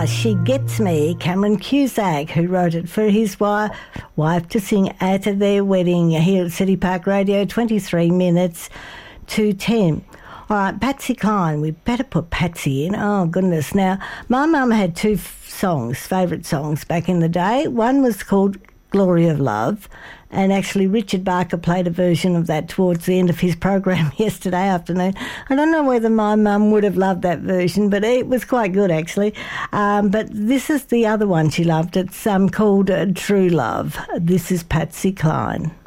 She Gets Me, Cameron Cusack, who wrote it for his wife to sing at their wedding here at City Park Radio, 23 minutes to 10. All right, Patsy Cline. We better put Patsy in. Oh, goodness. Now, my mum had two favourite songs back in the day. One was called Glory of Love, and actually Richard Barker played a version of that towards the end of his program yesterday afternoon. I don't know whether my mum would have loved that version, but it was quite good actually. But this is the other one she loved. It's called True Love. This is Patsy Cline.